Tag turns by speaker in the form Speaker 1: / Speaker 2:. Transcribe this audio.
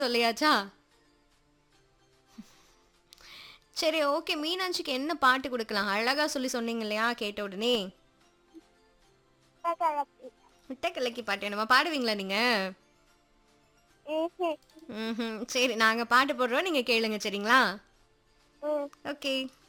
Speaker 1: சொல்லியாச்சா? சரி ஓகே. மீனாட்சிக்கு என்ன பாட்டு குடுக்கலாம்? அழகா சொன்னீங்க இல்லையா? கேட்ட உடனே.
Speaker 2: கலக்கி.
Speaker 1: முட்டை கலக்கி பாட்டு வேணுமா? பாடுவீங்களா நீங்க?
Speaker 2: ம்ஹ்ம்.
Speaker 1: ம்ஹ்ம். சரி நாங்க பாட்டு போடுறோம். நீங்க கேளுங்க சரிங்களா?
Speaker 2: ம்.
Speaker 1: ஓகே.